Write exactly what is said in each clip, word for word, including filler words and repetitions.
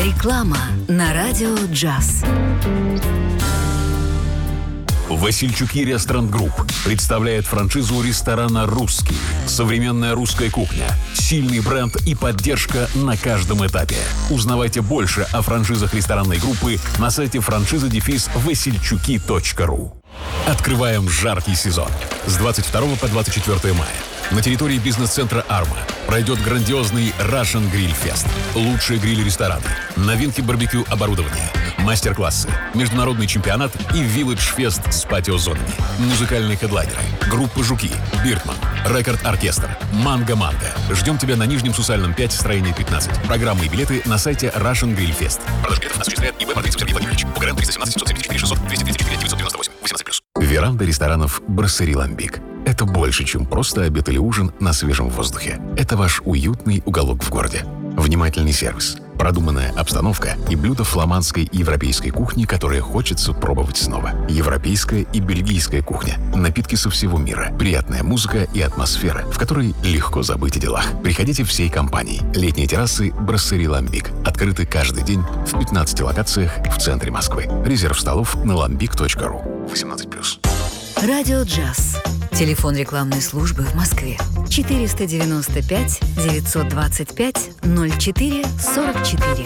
Реклама на радио «Джаз». Васильчуки Ресторан Групп представляет франшизу ресторана «Русский». Современная русская кухня, сильный бренд и поддержка на каждом этапе. Узнавайте больше о франшизах ресторанной группы на сайте франшиза дефис васильчуки точка ру. Открываем жаркий сезон. С двадцать второго по двадцать четвёртое мая на территории бизнес-центра «Арма» пройдет грандиозный Russian Grill Fest. Лучшие гриль-рестораны, новинки барбекю оборудования, мастер-классы, международный чемпионат и вилледж-фест с патио-зонами. Музыкальные хедлайнеры, группа «Жуки», «Биртман», «Рекорд-оркестр», «Манго-манго». Ждем тебя на Нижнем Сусальном пять, строение пятнадцать. Программы и билеты на сайте Russian Grill Fest. Продажа билетов осуществляет ИВ Борисов Сергей Владимирович. УГРН триста семнадцать семьсот семьдесят четыре шестьсот двести тридцать четыре девятьсот девяносто восемь восемнадцать плюс. Веранда ресторанов «Брассери Ламбик». Это больше, чем просто обед или ужин на свежем воздухе. Это ваш уютный уголок в городе. Внимательный сервис, продуманная обстановка и блюда фламандской и европейской кухни, которые хочется пробовать снова. Европейская и бельгийская кухня, напитки со всего мира, приятная музыка и атмосфера, в которой легко забыть о делах. Приходите всей компанией. Летние террасы «Брассери Ламбик» открыты каждый день в пятнадцати локациях в центре Москвы. Резерв столов на ламбик точка ру. восемнадцать плюс. Радио «Джаз». Телефон рекламной службы в Москве. четыреста девяносто пять девятьсот двадцать пять ноль четыре сорок четыре.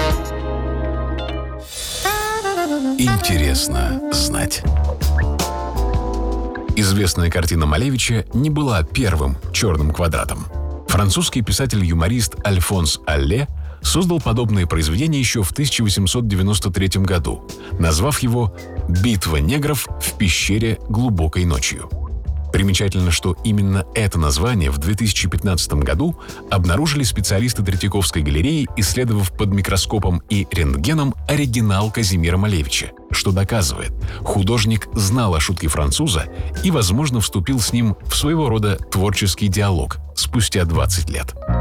Интересно знать. Известная картина Малевича не была первым черным квадратом. Французский писатель-юморист Альфонс Алле создал подобное произведение еще в тысяча восемьсот девяносто третьем году, назвав его «Битва негров в пещере глубокой ночью». Примечательно, что именно это название в две тысячи пятнадцатом году обнаружили специалисты Третьяковской галереи, исследовав под микроскопом и рентгеном оригинал Казимира Малевича, что доказывает, художник знал о шутке француза и, возможно, вступил с ним в своего рода творческий диалог спустя двадцать лет.